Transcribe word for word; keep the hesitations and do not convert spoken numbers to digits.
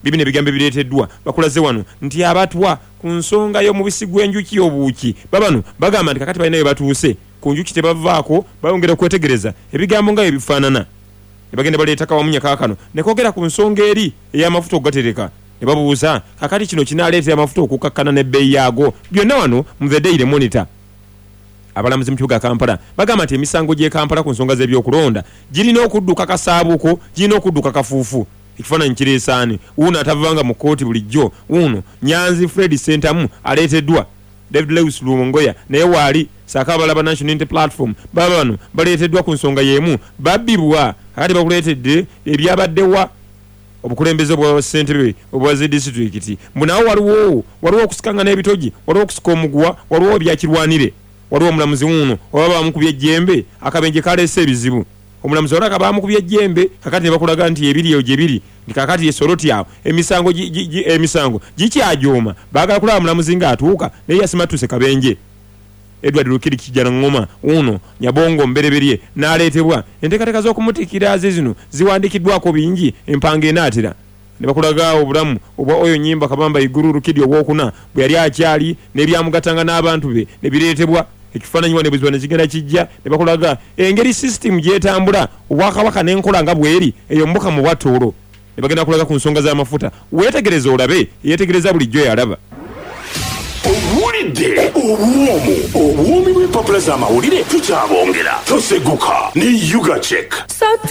bibine bigambe bireteddwa bakulaze wano nti abatwa ku nsonga y'omubisi gw'enjuki obuuki babano bagamba nti kakati balinayo batuuse ku njuki tebavaako bayongera okwetegereza ebigambo nga ebifaanana ne bagenda baleeta kawamunya kaakano ne koogera ku nsonga eri ey'amafuta okugatereka ne babuuza kakati kino kinaaleetera amafuta okukkakkana n'ebbeeyi yaago byonna wano mu the Daily Monitor. Abalamuzi mu kibuga Kampala bagamba nti emisango gy'e Kampala ku nsonga z'ebyokulonda girina okudduka kasaabuko girina okudduka kafuufu ekifaananyi kireesaani uno atavanga mu kkooti bulijjo uno Nyanzi Fred Sentamu aleeteddwa David Lewis Lumongoya naye waali saaka abalaba National Unity Platform baba bano baleeteddwa ku nsonga y'emu babbibwa kakati bakuleetedde ebyabaddewa obukulembeze bwa ssentebe obwa zi disitulikiti mbunawo waliwo waliwo okusikanga n'ebitogi waliwo okusika omuguwa waliwo ebyakirwanire waliwo omulamuzi uno oba bamukubye ejjembe akabenje kaleese ebizibu omulamuzi olaka bamukubye ejjembe kakati ne bakulaga nti ebiri eyo gye biri nti kakati esoroti awo emisango emisango gikyajooma baagala kulaba mulamuzi ng'atuuka naye yasimatuse kabenje Edward Lukiri kijana ngoma uno Nyabongo mbereberye n'aleetebwa enteekateeka z'okumutikira zino ziwandikiddwako bingi empanga enaatera ne bakulaga obulamu obwa oyo Nyimba Kabamba Iguru Lukiri obwokuna bwe yali akyali n'ebyamugatanga n'abantu be ne bireetebwa ekifaananyi wane bwe ne kigenda kijja ne bakulaga engeri system gyetambula obwakabaka n'enkola nga bweri eyo mbuka mu bwatoolo ne bagenda kulaga ku nsonga z'amafuta weetegereza olabe yeetegereza bulijjo yalaba. Owulidde obwomu obwomi bw'empapula z'amawulire tukyabongera toseguka ne Yuga Check.